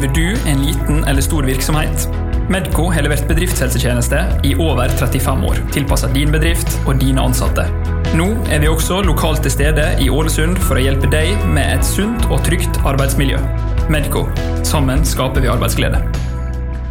Driver du en liten eller stor virksomhet? Medco har levert bedriftshelsetjeneste i over 35 år, tilpasset din bedrift og dine ansatte. Nå vi også lokalt til stede i Ålesund for å hjelpe deg med et sunt og trygt arbeidsmiljø. Medco. Sammen skaper vi arbeidsglede.